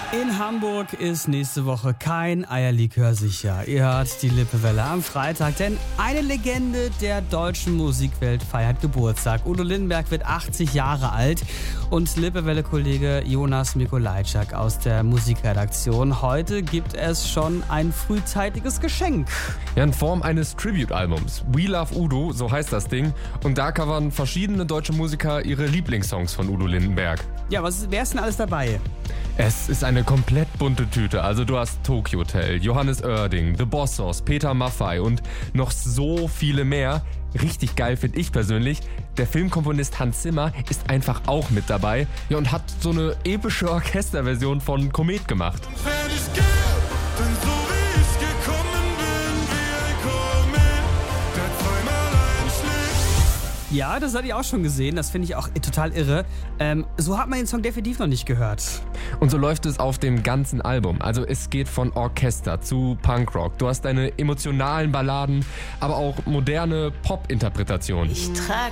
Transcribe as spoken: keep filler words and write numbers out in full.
In Hamburg ist nächste Woche kein Eierlikör sicher. Ihr hört die Lippewelle am Freitag, denn eine Legende der deutschen Musikwelt feiert Geburtstag. Udo Lindenberg wird achtzig Jahre alt und Lippewelle-Kollege Jonas Mikolajczak aus der Musikredaktion. Heute gibt es schon ein frühzeitiges Geschenk. Ja, in Form eines Tribute-Albums. We Love Udo, so heißt das Ding. Und da covern verschiedene deutsche Musiker ihre Lieblingssongs von Udo Lindenberg. Ja, was ist, wer ist denn alles dabei? Es ist eine komplett bunte Tüte. Also du hast Tokyo Hotel, Johannes Oerding, The Bossos, Peter Maffay und noch so viele mehr. Richtig geil finde ich persönlich. Der Filmkomponist Hans Zimmer ist einfach auch mit dabei. Ja, und hat so eine epische Orchesterversion von Komet gemacht. Wenn ich gehe, dann so wie ich gekommen bin, wie ein Komet, der zweimal einschlägt. Ja, das hatte ich auch schon gesehen. Das finde ich auch total irre. Ähm, so hat man den Song definitiv noch nicht gehört. Und so läuft es auf dem ganzen Album. Also es geht von Orchester zu Punkrock. Du hast deine emotionalen Balladen, aber auch moderne Pop-Interpretationen. Ich trage